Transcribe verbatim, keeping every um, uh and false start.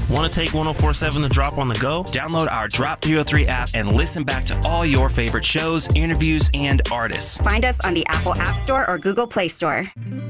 Want to take one oh four point seven The Drop on the go? Download our Drop three oh three app and listen back to all your favorite shows, interviews, and artists. Find us on the Apple App Store or Google Play Store.